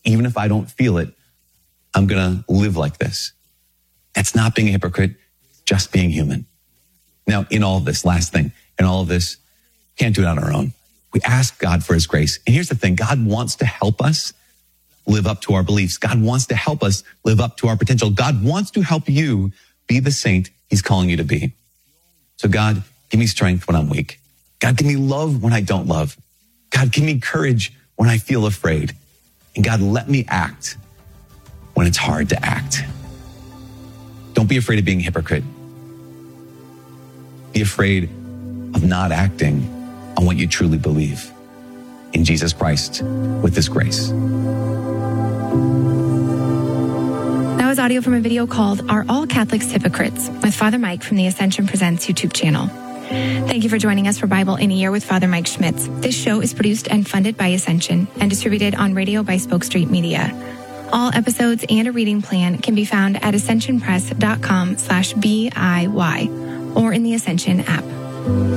even if I don't feel it, I'm going to live like this. That's not being a hypocrite, just being human. Now, in all of this, last thing, in all of this, can't do it on our own. We ask God for his grace. And here's the thing, God wants to help us live up to our beliefs. God wants to help us live up to our potential. God wants to help you be the saint he's calling you to be. So God, give me strength when I'm weak. God, give me love when I don't love. God, give me courage when I feel afraid. And God, let me act when it's hard to act. Don't be afraid of being a hypocrite. Be afraid of not acting on what you truly believe in Jesus Christ with his grace. That was audio from a video called Are All Catholics Hypocrites? With Father Mike from the Ascension Presents YouTube channel. Thank you for joining us for Bible in a Year with Father Mike Schmitz. This show is produced and funded by Ascension and distributed on radio by Spoke Street Media. All episodes and a reading plan can be found at ascensionpress.com/BIY or in the Ascension app.